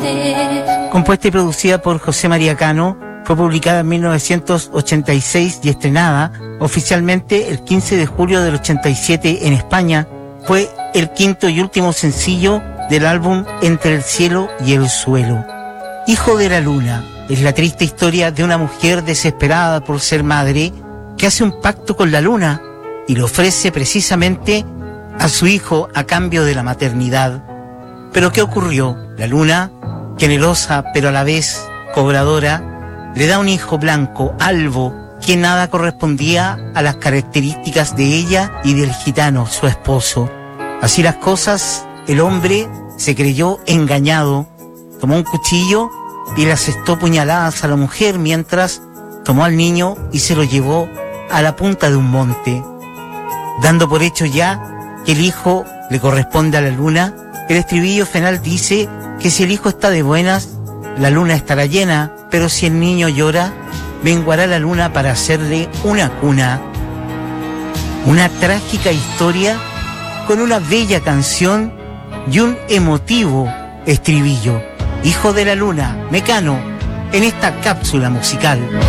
Compuesta y producida por José María Cano, fue publicada en 1986 y estrenada oficialmente el 15 de julio del 87 en España. Fue el quinto y último sencillo del álbum Entre el cielo y el suelo. Hijo de la luna es la triste historia de una mujer desesperada por ser madre que hace un pacto con la luna y le ofrece precisamente a su hijo a cambio de la maternidad. Pero ¿qué ocurrió? La luna, generosa pero a la vez cobradora, le da un hijo blanco, albo, que nada correspondía a las características de ella y del gitano, su esposo. Así las cosas, el hombre se creyó engañado, tomó un cuchillo y le asestó puñaladas a la mujer mientras tomó al niño y se lo llevó a la punta de un monte. Dando por hecho ya que el hijo le corresponde a la luna, el estribillo final dice que si el hijo está de buenas, la luna estará llena, pero si el niño llora, menguará la luna para hacerle una cuna. Una trágica historia con una bella canción y un emotivo estribillo. Hijo de la luna, Mecano, en esta cápsula musical.